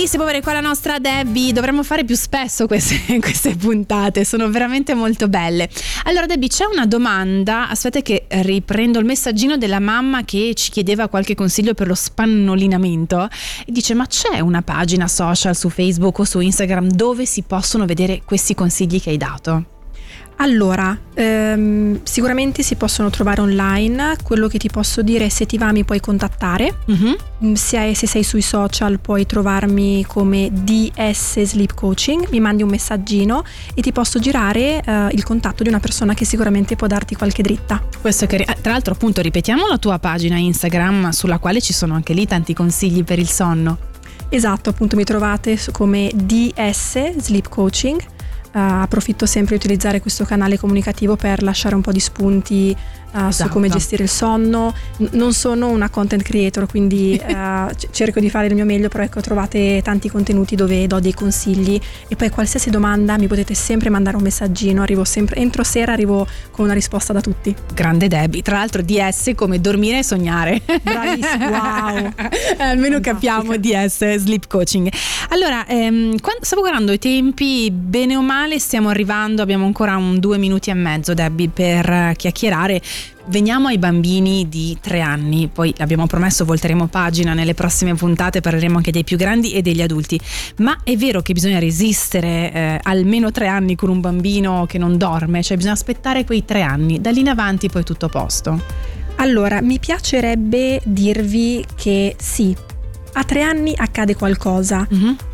Benissimo, qua la nostra Debbie, dovremmo fare più spesso queste puntate, sono veramente molto belle. Allora Debbie, c'è una domanda, aspetta che riprendo il messaggino della mamma che ci chiedeva qualche consiglio per lo spannolinamento e dice: ma c'è una pagina social su Facebook o su Instagram dove si possono vedere questi consigli che hai dato? Allora, sicuramente si possono trovare online. Quello che ti posso dire è, se ti va mi puoi contattare. Se sei sui social puoi trovarmi come DS Sleep Coaching, mi mandi un messaggino e ti posso girare il contatto di una persona che sicuramente può darti qualche dritta. Questo che tra l'altro, appunto, ripetiamo la tua pagina Instagram, sulla quale ci sono anche lì tanti consigli per il sonno. Esatto, appunto mi trovate come DS Sleep Coaching. Approfitto sempre di utilizzare questo canale comunicativo per lasciare un po' di spunti su come gestire il sonno. Non sono una content creator, quindi cerco di fare il mio meglio, però ecco, trovate tanti contenuti dove do dei consigli, e poi qualsiasi domanda mi potete sempre mandare un messaggino, arrivo sempre entro sera, arrivo con una risposta da tutti. Grande Debbie, tra l'altro DS come dormire e sognare. Bravissimo, wow. Almeno capiamo DS Sleep Coaching. Allora, quando stavo guardando i tempi, bene o male stiamo arrivando, abbiamo ancora 2 minuti e mezzo, Debbie, per chiacchierare. Veniamo ai bambini di 3 anni, poi l'abbiamo promesso, volteremo pagina nelle prossime puntate, parleremo anche dei più grandi e degli adulti, ma è vero che bisogna resistere almeno 3 anni con un bambino che non dorme, cioè bisogna aspettare quei 3 anni, da lì in avanti poi tutto a posto? Allora, mi piacerebbe dirvi che sì, a 3 anni accade qualcosa.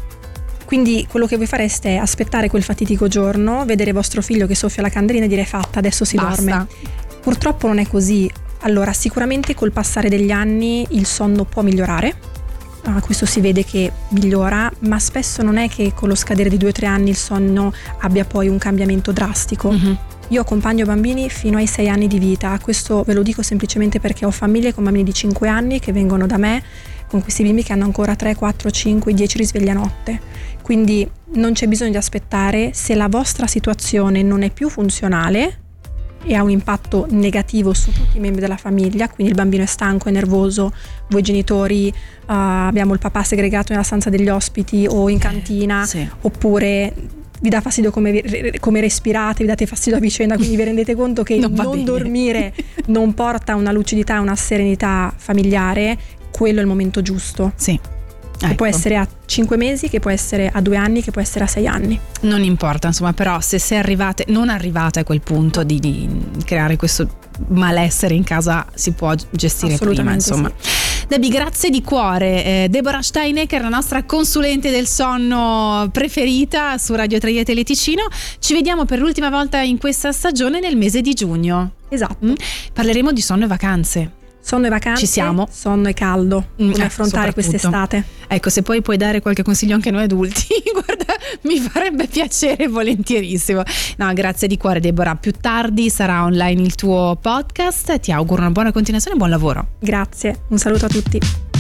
Quindi quello che voi fareste è aspettare quel fatidico giorno, vedere vostro figlio che soffia la candelina e dire: fatta, adesso si dorme. Purtroppo non è così. Allora, sicuramente col passare degli anni il sonno può migliorare, questo si vede che migliora, ma spesso non è che con lo scadere di 2-3 anni il sonno abbia poi un cambiamento drastico. Io accompagno bambini fino ai 6 anni di vita, questo ve lo dico semplicemente perché ho famiglie con bambini di 5 anni che vengono da me con questi bimbi che hanno ancora 3, 4, 5, 10 risvegli a notte. Quindi non c'è bisogno di aspettare. Se la vostra situazione non è più funzionale e ha un impatto negativo su tutti i membri della famiglia, quindi il bambino è stanco, è nervoso, voi genitori abbiamo il papà segregato nella stanza degli ospiti o in cantina, oppure vi dà fastidio come respirate, vi date fastidio a vicenda, quindi vi rendete conto che non dormire non porta una lucidità, una serenità familiare, quello è il momento giusto. Sì. Che può essere a 5 mesi, che può essere a 2 anni, che può essere a 6 anni. Non importa, insomma, però se non arrivate a quel punto di creare questo malessere in casa, si può gestire prima, insomma. Sì. Debbie, grazie di cuore. Deborah Steinecker, la nostra consulente del sonno preferita su Radio 3 e Teleticino. Ci vediamo per l'ultima volta in questa stagione nel mese di giugno. Esatto. Parleremo di sonno e vacanze. Sonno e vacanze, ci siamo. Sonno e caldo, come affrontare quest'estate. Ecco, se poi puoi dare qualche consiglio anche a noi adulti, guarda, mi farebbe piacere volentierissimo. No, grazie di cuore Deborah. Più tardi sarà online il tuo podcast, ti auguro una buona continuazione e buon lavoro. Grazie, un saluto a tutti.